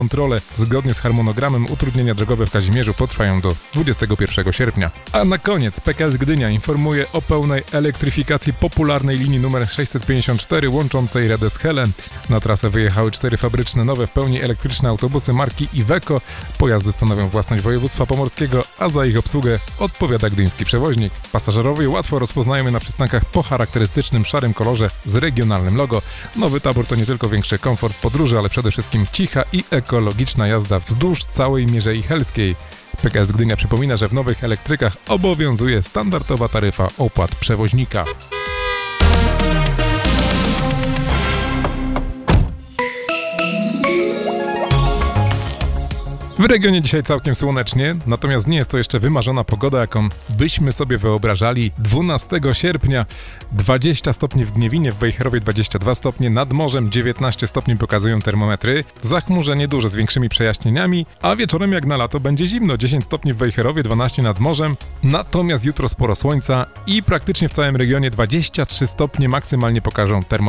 Kontrole zgodnie z harmonogramem utrudnienia drogowe w Kazimierzu potrwają do 21 sierpnia. A na koniec PKS Gdynia informuje o pełnej elektryfikacji popularnej linii numer 654 łączącej Redę z Helen. Na trasę wyjechały 4 fabryczne, nowe, w pełni elektryczne autobusy marki Iveco. Pojazdy stanowią własność województwa pomorskiego, a za ich obsługę odpowiada gdyński przewoźnik. Pasażerowie łatwo rozpoznają je na przystankach po charakterystycznym szarym kolorze z regionalnym logo. Nowy tabor to nie tylko większy komfort podróży, ale przede wszystkim cicha i ekologiczna jazda wzdłuż całej Mierzei Helskiej. PKS Gdynia przypomina, że w nowych elektrykach obowiązuje standardowa taryfa opłat przewoźnika. W regionie dzisiaj całkiem słonecznie, natomiast nie jest to jeszcze wymarzona pogoda, jaką byśmy sobie wyobrażali. 12 sierpnia 20 stopni w Gniewinie, w Wejherowie 22 stopnie, nad morzem 19 stopni pokazują termometry. Zachmurzenie duże z większymi przejaśnieniami, a wieczorem jak na lato będzie zimno, 10 stopni w Wejherowie, 12 nad morzem. Natomiast jutro sporo słońca i praktycznie w całym regionie 23 stopnie maksymalnie pokażą termometry.